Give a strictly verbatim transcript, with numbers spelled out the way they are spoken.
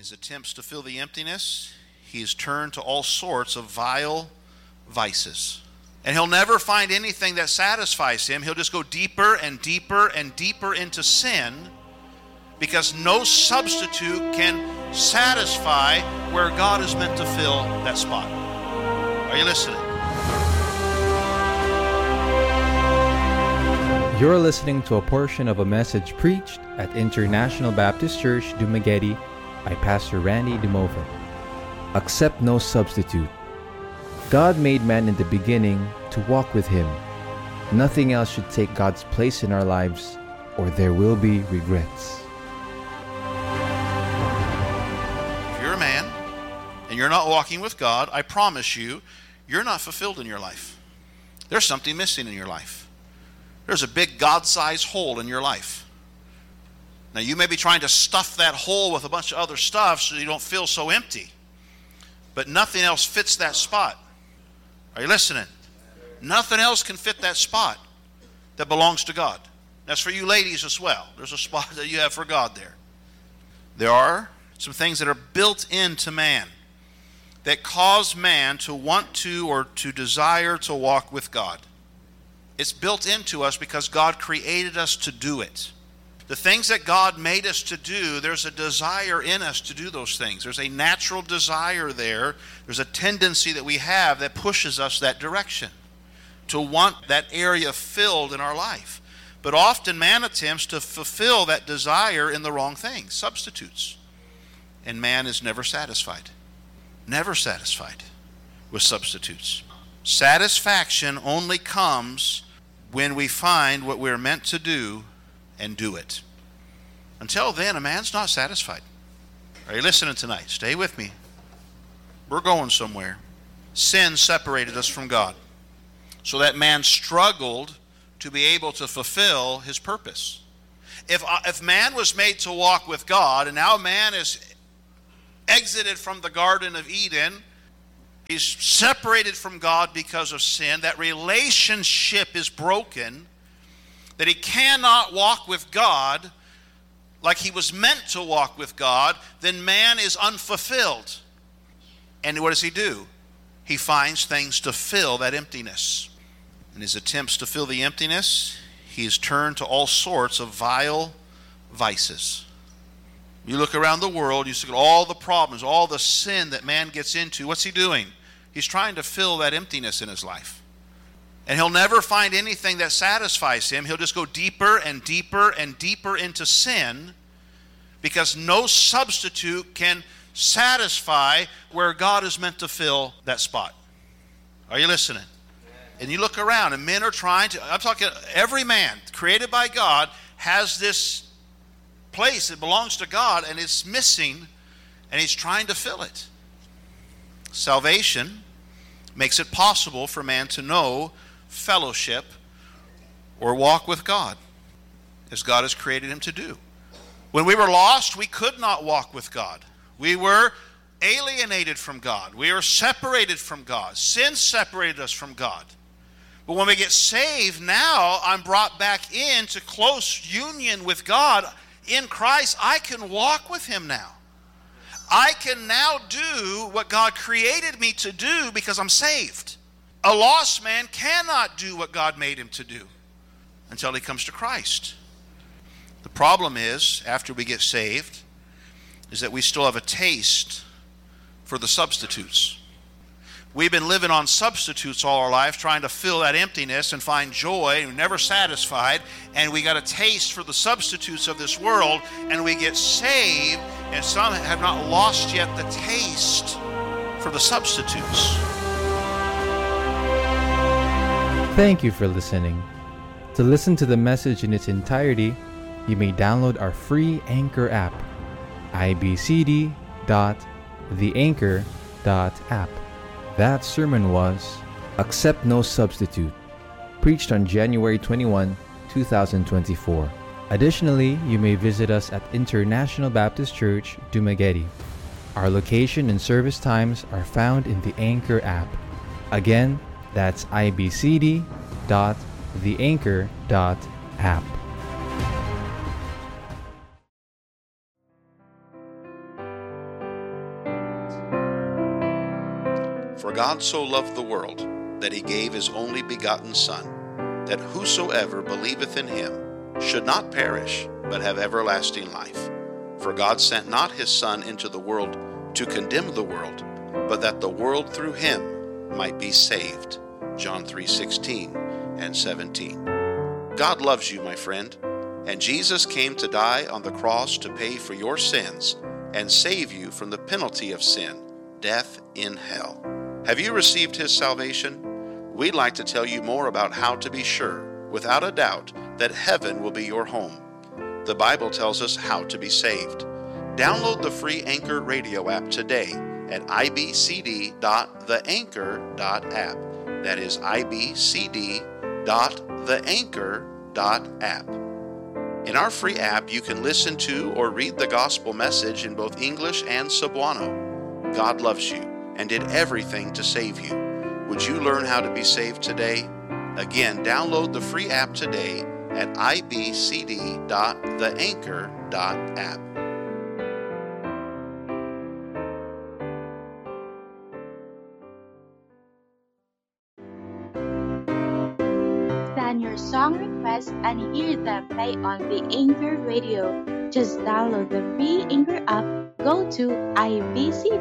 his attempts to fill the emptiness, he has turned to all sorts of vile vices. And he'll never find anything that satisfies him. He'll just go deeper and deeper and deeper into sin, because no substitute can satisfy where God is meant to fill that spot. Are you listening? You're listening to a portion of a message preached at International Baptist Church, Dumaguete by Pastor Randy DeMova. Accept no substitute. God made man in the beginning to walk with Him. Nothing else should take God's place in our lives, or there will be regrets. If you're a man and you're not walking with God, I promise you, you're not fulfilled in your life. There's something missing in your life. There's a big God-sized hole in your life. Now, you may be trying to stuff that hole with a bunch of other stuff so you don't feel so empty. But nothing else fits that spot. Are you listening? Nothing else can fit that spot that belongs to God. That's for you ladies as well. There's a spot that you have for God there. There are some things that are built into man that cause man to want to or to desire to walk with God. It's built into us because God created us to do it. The things that God made us to do, there's a desire in us to do those things. There's a natural desire there. There's a tendency that we have that pushes us that direction, to want that area filled in our life. But often man attempts to fulfill that desire in the wrong things, substitutes. And man is never satisfied. Never satisfied with substitutes. Satisfaction only comes when we find what we're meant to do and do it. Until then, a man's not satisfied. Are you listening tonight? Stay with me. We're going somewhere. Sin separated us from God, so that man struggled to be able to fulfill his purpose. If, uh, if man was made to walk with God, and now man is exited from the Garden of Eden, he's separated from God because of sin, that relationship is broken, that he cannot walk with God like he was meant to walk with God, then man is unfulfilled. And what does he do? He finds things to fill that emptiness. In his attempts to fill the emptiness, he has turned to all sorts of vile vices. You look around the world, you see all the problems, all the sin that man gets into. What's he doing? He's trying to fill that emptiness in his life. And he'll never find anything that satisfies him. He'll just go deeper and deeper and deeper into sin, because no substitute can satisfy where God is meant to fill that spot. Are you listening? And you look around and men are trying to, I'm talking, every man created by God has this place that belongs to God and it's missing, and he's trying to fill it. Salvation makes it possible for man to know fellowship or walk with God as God has created him to do. When we were lost, we could not walk with God. We were alienated from God. We were separated from God. Sin separated us from God. But when we get saved, now I'm brought back into close union with God. In Christ, I can walk with him now. I can now do what God created me to do because I'm saved. A lost man cannot do what God made him to do until he comes to Christ. The problem is, after we get saved, is that we still have a taste for the substitutes. We've been living on substitutes all our life, trying to fill that emptiness and find joy, and we're never satisfied, and we got a taste for the substitutes of this world, and we get saved, and some have not lost yet the taste for the substitutes. Thank you for listening. To listen to the message in its entirety, you may download our free Anchor app, i b c d dot the anchor dot app. That sermon was Accept No Substitute, preached on January twenty-first, twenty twenty-four. Additionally, you may visit us at International Baptist Church, Dumaguete. Our location and service times are found in the Anchor app. Again, that's i b c d dot the anchor dot app. For God so loved the world, that he gave his only begotten Son, that whosoever believeth in him should not perish, but have everlasting life. For God sent not his Son into the world to condemn the world, but that the world through him might be saved. John three sixteen and seventeen. God loves you, my friend, and Jesus came to die on the cross to pay for your sins and save you from the penalty of sin, death in hell. Have you received his salvation? We'd like to tell you more about how to be sure, without a doubt, that heaven will be your home. The Bible tells us how to be saved. Download the free Anchor radio app today at i b c d dot the anchor dot app. That is i b c d dot the anchor dot app. In our free app, you can listen to or read the gospel message in both English and Cebuano. God loves you and did everything to save you. Would you learn how to be saved today? Again, download the free app today at i b c d dot the anchor dot app. Send your song requests and hear them play on the Anchor Radio. Just download the free Anchor app, go to i b c